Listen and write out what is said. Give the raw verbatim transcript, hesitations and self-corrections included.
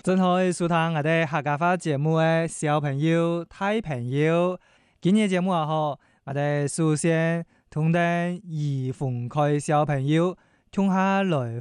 正好收聽我哋客家話節目嘅小朋友、大朋友，今日節目啊好，我哋首先同啲兒童區小朋友聽下來